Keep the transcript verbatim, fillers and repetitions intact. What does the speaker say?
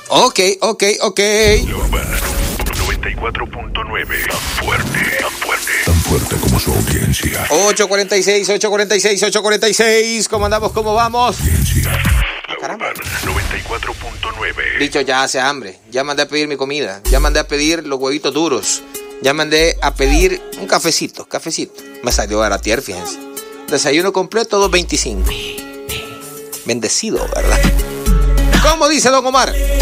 Ok, ok, ok. La Urbana noventa y cuatro punto nueve. Tan fuerte, tan fuerte. Tan fuerte como su audiencia. ocho cuarenta y seis, ocho cuarenta y seis, ocho cuarenta y seis. ¿Cómo andamos? ¿Cómo vamos? Audiencia. La Caramba. Urbana noventa y cuatro punto nueve. Dicho, ya hace hambre. Ya mandé a pedir mi comida. Ya mandé a pedir los huevitos duros. Ya mandé a pedir un cafecito, cafecito. Me salió baratier, fíjense. Desayuno completo, dos veinticinco. Bendecido, ¿verdad? ¿Cómo dice don Omar?